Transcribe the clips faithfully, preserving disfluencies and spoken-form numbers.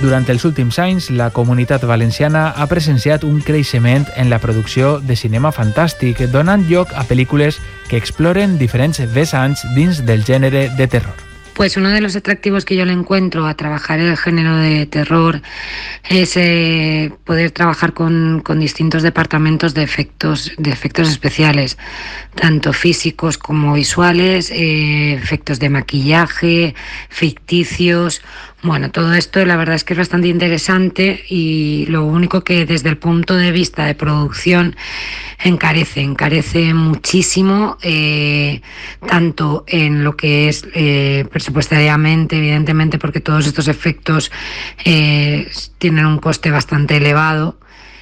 Durant els últims anys, la Comunitat Valenciana ha presenciat un creixement en la producció de cinema fantàstic, donant lloc a pel·lícules que exploren diferents vessants dins del gènere de terror. Pues uno de los atractivos que yo le encuentro a trabajar el género de terror es eh, poder trabajar con, con distintos departamentos de efectos, de efectos especiales, tanto físicos como visuales, eh, efectos de maquillaje, ficticios. Bueno, todo esto la verdad es que es bastante interesante y lo único que desde el punto de vista de producción encarece, encarece muchísimo, eh, tanto en lo que es eh, presupuestariamente, evidentemente, porque todos estos efectos eh, tienen un coste bastante elevado,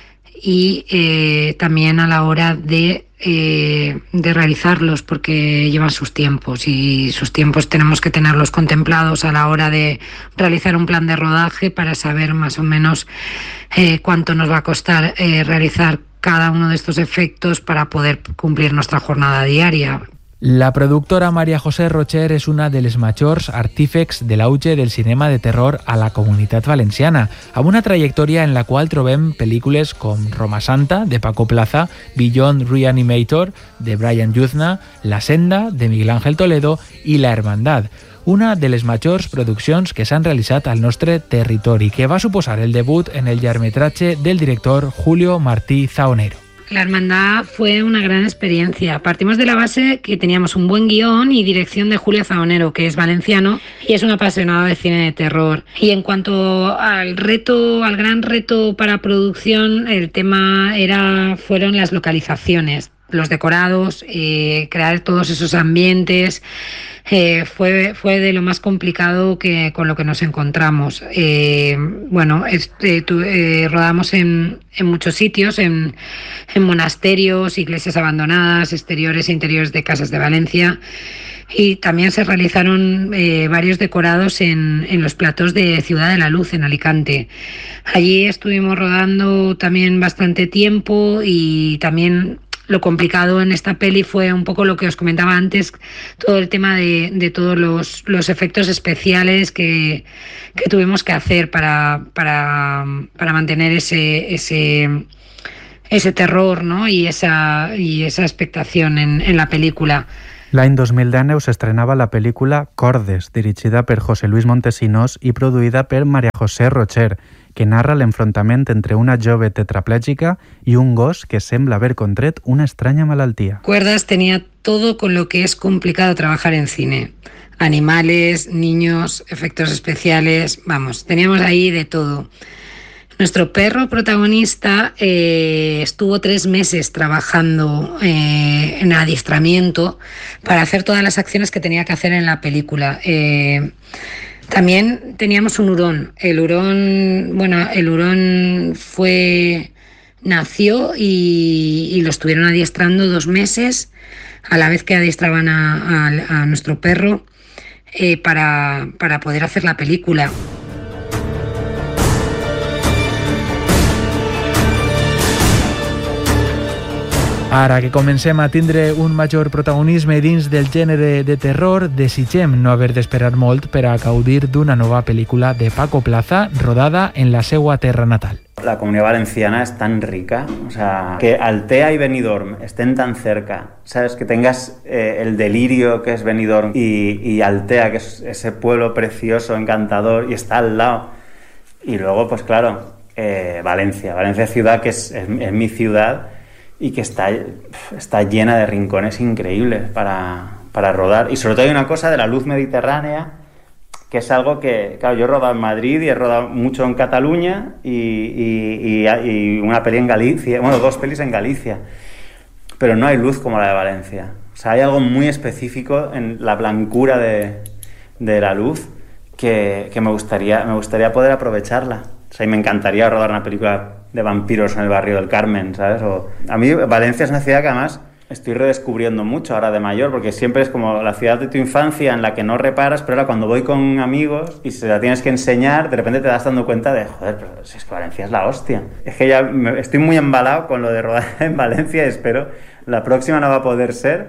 y eh, también a la hora de, eh, de realizarlos, porque llevan sus tiempos y sus tiempos tenemos que tenerlos contemplados a la hora de realizar un plan de rodaje para saber más o menos eh, cuánto nos va a costar eh, realizar cada uno de estos efectos para poder cumplir nuestra jornada diaria. La productora Maria José Rocher és una de les majors artífex de l'auge del cinema de terror a la Comunitat Valenciana, amb una trajectòria en la qual trobem pel·lícules com Roma Santa, de Paco Plaza, Beyond Reanimator, de Brian Yuzna, La Senda, de Miguel Ángel Toledo, i La Hermandad, una de les majors produccions que s'han realitzat al nostre territori, que va suposar el debut en el llargmetratge del director Julio Martí Zaonero. La Hermandad fue una gran experiencia. Partimos de la base que teníamos un buen guión y dirección de Julio Zaonero, que es valenciano y es un apasionado de cine de terror. Y en cuanto al reto, al gran reto para producción, el tema era, fueron las localizaciones, los decorados, eh, crear todos esos ambientes. Eh, fue, fue de lo más complicado que con lo que nos encontramos. Eh, bueno, este, tu, eh, rodamos en, en muchos sitios, en, en monasterios, iglesias abandonadas, exteriores e interiores de casas de Valencia, y también se realizaron eh, varios decorados en, en los platós de Ciudad de la Luz, en Alicante. Allí estuvimos rodando también bastante tiempo, y también lo complicado en esta peli fue un poco lo que os comentaba antes, todo el tema de, de todos los, los efectos especiales que, que tuvimos que hacer para, para, para mantener ese, ese, ese terror, ¿no? y, esa, y esa expectación en, en la pel·lícula. L'any dos mil dinou s'estrenava la pel·lícula Cordes, dirigida per José Luis Montesinos i produïda per Maria José Rocher, que narra l'enfrontament entre una jove tetraplègica y un gos que sembla haber contret una extraña malaltia. Cuerdas tenía todo con lo que es complicado trabajar en cine. Animales, niños, efectos especiales, vamos, teníamos ahí de todo. Nuestro perro protagonista eh, estuvo tres meses trabajando eh, en adiestramiento para hacer todas las acciones que tenía que hacer en la película. Eh, también teníamos un hurón. El hurón, bueno, el hurón fue, nació y, y lo estuvieron adiestrando dos meses a la vez que adiestraban a, a, a nuestro perro eh, para, para poder hacer la película. Ara que comencem a tindre un major protagonisme dins del gènere de terror, desitgem no haver d'esperar molt per a gaudir d'una nova pel·lícula de Paco Plaza rodada en la seva terra natal. La Comunidad Valenciana es tan rica, o sea, que Altea y Benidorm estén tan cerca, ¿sabes? Que tengas eh, el delirio que es Benidorm y, y Altea, que es ese pueblo precioso, encantador, y está al lado. Y luego, pues claro, eh, Valencia, Valencia ciudad, que es, es, es mi ciudad, y que está, está llena de rincones increíbles para, para rodar. Y sobre todo hay una cosa de la luz mediterránea, que es algo que, claro, yo he rodado en Madrid y he rodado mucho en Cataluña y, y, y, y una peli en Galicia, bueno, dos pelis en Galicia, pero no hay luz como la de Valencia. O sea, hay algo muy específico en la blancura de, de la luz que, que me gustaría, me gustaría poder aprovecharla. O sea, y me encantaría rodar una película de vampiros en el barrio del Carmen, ¿sabes? O, a mí Valencia es una ciudad que además estoy redescubriendo mucho ahora de mayor, porque siempre es como la ciudad de tu infancia en la que no reparas, pero ahora cuando voy con amigos y se la tienes que enseñar, de repente te das dando cuenta de, joder, pero si es que Valencia es la hostia. Es que ya me, estoy muy embalado con lo de rodar en Valencia y espero la próxima no va a poder ser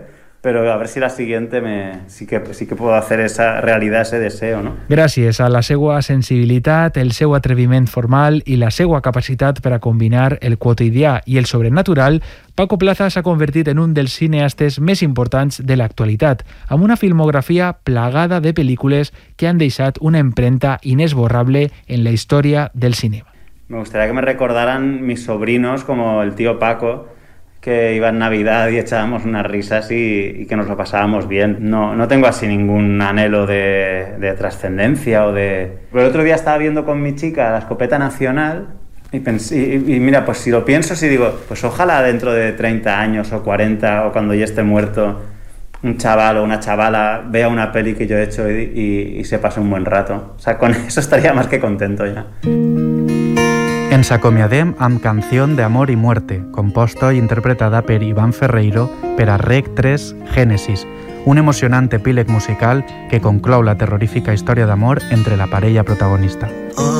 pero a ver si la siguiente me, sí, que, sí que puedo hacer esa realidad, ese deseo, no? Gràcies a la seva sensibilitat, el seu atreviment formal i la seva capacitat per a combinar el quotidià i el sobrenatural, Paco Plaza s'ha convertit en un dels cineastes més importants de l'actualitat, amb una filmografia plagada de pel·lícules que han deixat una empremta inesborrable en la història del cinema. Me gustaría que me recordaran mis sobrinos como el tío Paco, que iba en Navidad y echábamos unas risas y, y que nos lo pasábamos bien. No, no tengo así ningún anhelo de, de trascendencia o de... Pero el otro día estaba viendo con mi chica La Escopeta Nacional y, pensé, y, y mira, pues si lo pienso, si digo, pues ojalá dentro de treinta años o cuarenta o cuando yo esté muerto, un chaval o una chavala vea una peli que yo he hecho y, y, y se pase un buen rato. O sea, con eso estaría más que contento ya. Ens acomiadem amb Canció d'Amor i Muerte, composta i interpretada per Iván Ferreiro per a Rec tres Génesis, un emocionant epíleg musical que conclou la terrorífica història d'amor entre la parella protagonista.